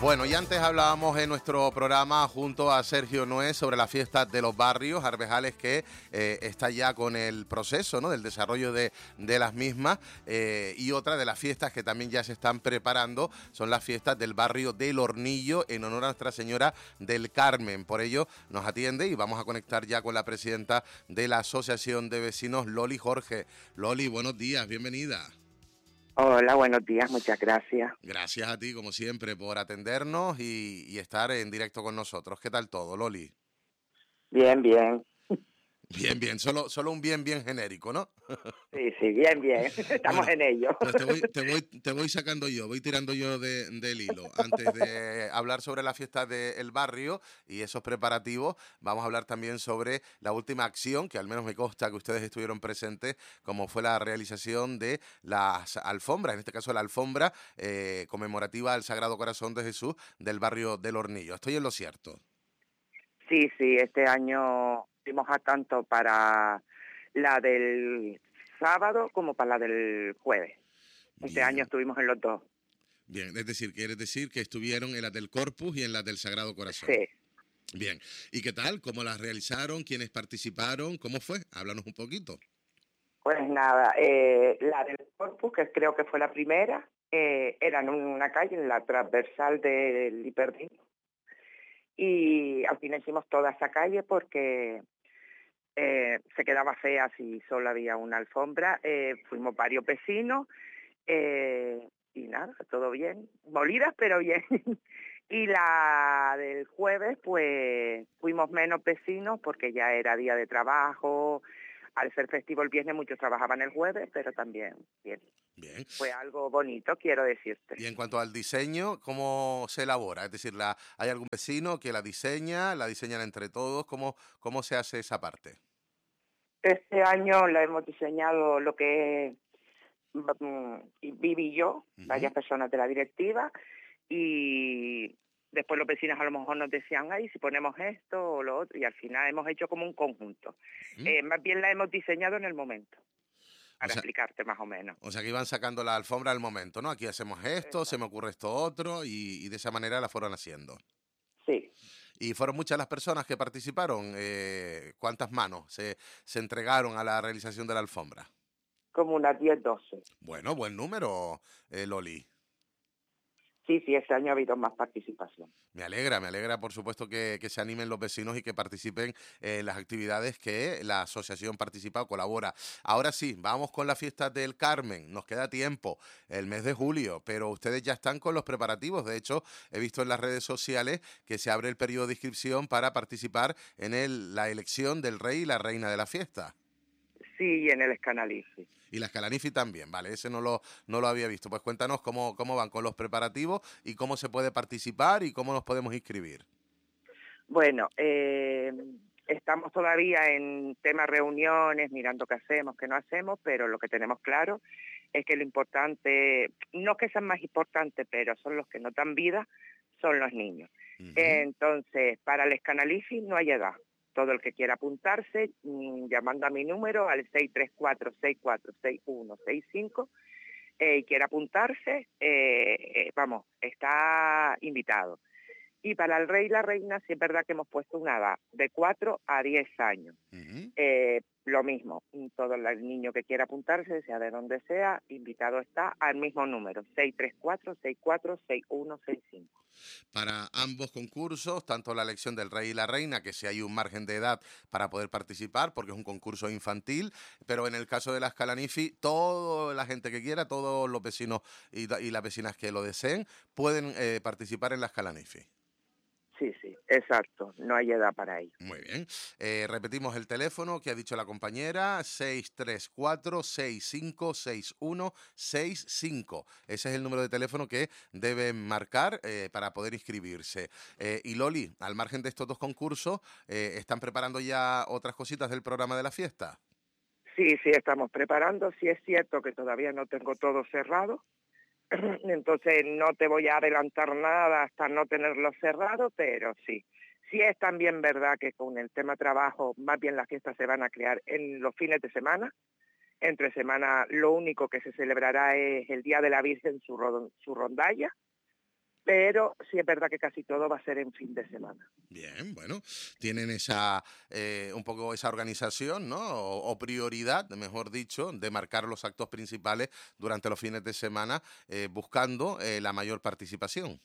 Bueno, y antes hablábamos en nuestro programa junto a Sergio Noé sobre la fiesta de los barrios, Arbejales, que está ya con el proceso, ¿no?, del desarrollo de las mismas, y otra de las fiestas que también ya se están preparando son las fiestas del barrio del Hornillo en honor a Nuestra Señora del Carmen. Por ello nos atiende y vamos a conectar ya con la presidenta de la Asociación de Vecinos, Loli Jorge. Loli, buenos días, bienvenida. Hola, buenos días, muchas gracias. Gracias a ti, como siempre, por atendernos y estar en directo con nosotros. ¿Qué tal todo, Loli? Bien, bien. Bien, bien, solo un bien genérico, ¿no? Sí, bien, bien. Estamos Bueno, en ello. pues te voy sacando yo, voy tirando yo del hilo. Antes de hablar sobre la fiesta del barrio y esos preparativos, vamos a hablar también sobre la última acción, que al menos me consta que ustedes estuvieron presentes, como fue la realización de las alfombras, en este caso la alfombra conmemorativa al Sagrado Corazón de Jesús del barrio del Hornillo. ¿Estoy en lo cierto? Sí, este año fuimos a tanto para la del sábado como para la del jueves. Este año Bien. estuvimos en los dos. Bien, es decir, quieres decir que estuvieron en las del Corpus y en las del Sagrado Corazón. Sí. Bien, ¿y qué tal? ¿Cómo las realizaron? ¿Quiénes participaron? ¿Cómo fue? Háblanos un poquito. Pues nada, la del Corpus, que creo que fue la primera, era en una calle, en la transversal del Hiperdín. Y al final hicimos toda esa calle porque se quedaba fea si solo había una alfombra. Fuimos varios vecinos y nada, todo bien. Molidas, pero bien. Y la del jueves, pues fuimos menos vecinos porque ya era día de trabajo. Al ser festivo el viernes, muchos trabajaban el jueves, pero también bien. Bien. Fue algo bonito, quiero decirte. Y en cuanto al diseño, ¿cómo se elabora? Es decir, ¿hay algún vecino que la diseñan entre todos? ¿Cómo se hace esa parte? Este año la hemos diseñado lo que viví yo, varias personas de la directiva, y después los vecinos a lo mejor nos decían, ay, si ponemos esto o lo otro, y al final hemos hecho como un conjunto. Más bien la hemos diseñado en el momento, O para sea, explicarte más o menos. o sea que iban sacando la alfombra al momento, ¿no? Aquí hacemos esto, se me Exacto. ocurre esto otro, y de esa manera la fueron haciendo. Sí, Y fueron muchas las personas que participaron. ¿Cuántas manos se entregaron a la realización de la alfombra? como unas 10, 12. Bueno, buen número, Loli. Sí, este año ha habido más participación. Me alegra por supuesto que se animen los vecinos y que participen en las actividades que la asociación participa o colabora. Ahora sí, vamos con la fiesta del Carmen. Nos queda tiempo, el mes de julio, pero ustedes ya están con los preparativos. De hecho, he visto en las redes sociales que se abre el periodo de inscripción para participar en la elección del rey y la reina de la fiesta. Sí, y en el Escanalifi. Y la Escalanifi también, vale, ese no lo había visto. Pues cuéntanos cómo van con los preparativos y cómo se puede participar y cómo nos podemos inscribir. Bueno, estamos todavía en temas reuniones, mirando qué hacemos, qué no hacemos, pero lo que tenemos claro es que lo importante, no que sean más importantes, pero son los que no dan vida, son los niños. Entonces, para el Escanalifi no hay edad. Todo el que quiera apuntarse, llamando a mi número al 634-646165, y quiera apuntarse, vamos, está invitado. Y para el rey y la reina sí es verdad que hemos puesto una edad de 4 a 10 años. Lo mismo, todo el niño que quiera apuntarse, sea de donde sea, invitado está al mismo número, 634-646165. Para ambos concursos, tanto la elección del rey y la reina, que si hay un margen de edad para poder participar, porque es un concurso infantil, pero en el caso de la Escalanifi, toda la gente que quiera, todos los vecinos y las vecinas que lo deseen, pueden participar en la Escalanifi. Sí, exacto, no hay edad para ello. Muy bien. Repetimos el teléfono que ha dicho la compañera, 634-656165. Ese es el número de teléfono que deben marcar para poder inscribirse. Y Loli, al margen de estos dos concursos, ¿están preparando ya otras cositas del programa de la fiesta? Sí, estamos preparando. Sí es cierto que todavía no tengo todo cerrado. Entonces no te voy a adelantar nada hasta no tenerlo cerrado, pero sí. Sí es también verdad que con el tema trabajo, más bien las fiestas se van a crear en los fines de semana. Entre semana lo único que se celebrará es el Día de la Virgen, su rondalla. pero sí es verdad que casi todo va a ser en fin de semana. Bien, bueno, tienen un poco esa organización, ¿no? O prioridad, mejor dicho, de marcar los actos principales durante los fines de semana, buscando la mayor participación.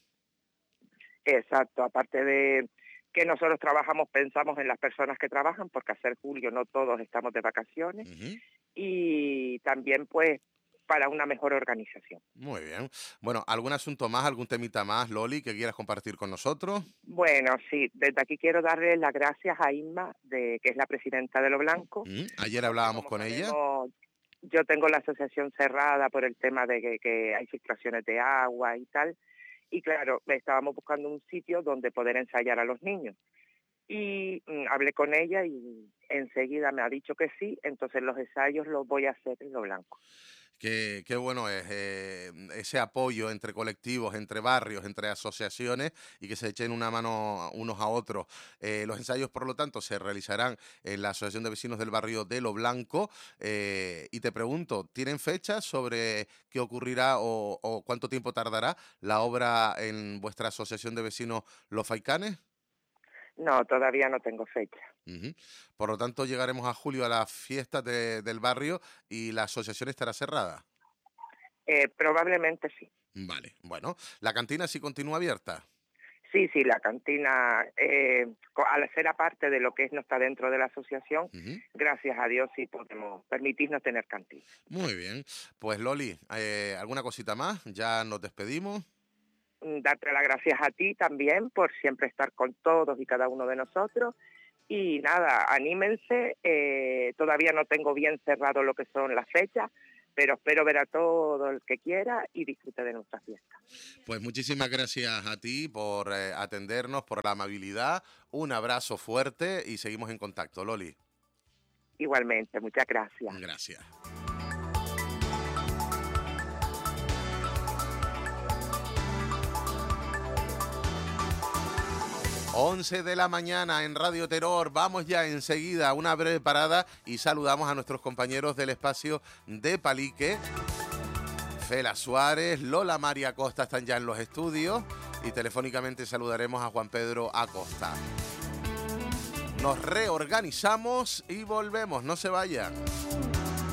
Exacto, aparte de que nosotros trabajamos, pensamos en las personas que trabajan, porque hacer julio no todos estamos de vacaciones, Ujú. y también pues para una mejor organización. Muy bien. Bueno, ¿algún asunto más, algún temita más, Loli, que quieras compartir con nosotros? Bueno, sí, desde aquí quiero darle las gracias a Inma, que es la presidenta de Lo Blanco, Ayer porque hablábamos como con ella. sabemos, yo tengo la asociación cerrada por el tema de que hay filtraciones de agua y tal, y claro, estábamos buscando un sitio donde poder ensayar a los niños. Y hablé con ella y enseguida me ha dicho que sí, entonces los ensayos los voy a hacer en Lo Blanco. Qué bueno es ese apoyo entre colectivos, entre barrios, entre asociaciones y que se echen una mano unos a otros. Los ensayos, por lo tanto, se realizarán en la Asociación de Vecinos del Barrio de Lo Blanco. Y te pregunto, ¿tienen fechas sobre qué ocurrirá o cuánto tiempo tardará la obra en vuestra Asociación de Vecinos Los Faicanes? No, todavía no tengo fecha. Ujú. Por lo tanto, llegaremos a julio a las fiestas del barrio y la asociación estará cerrada. Probablemente sí. Vale, bueno, ¿la cantina sí continúa abierta? Sí, sí, la cantina, al ser aparte de lo que es no está dentro de la asociación, Ujú. gracias a Dios sí podemos permitirnos tener cantina. Muy bien, pues Loli, ¿alguna cosita más? Ya nos despedimos. Darte las gracias a ti también por siempre estar con todos y cada uno de nosotros. Y nada, anímense, todavía no tengo bien cerrado lo que son las fechas, pero espero ver a todo el que quiera y disfrute de nuestra fiesta. Pues muchísimas gracias a ti por atendernos, por la amabilidad. Un abrazo fuerte y seguimos en contacto, Loli. Igualmente, muchas gracias. Gracias. 11 de la mañana en Radio Terror. Vamos ya enseguida a una breve parada y saludamos a nuestros compañeros del espacio de Palique. Fela Suárez, Lola María Acosta están ya en los estudios y telefónicamente saludaremos a Juan Pedro Acosta. Nos reorganizamos y volvemos, no se vayan.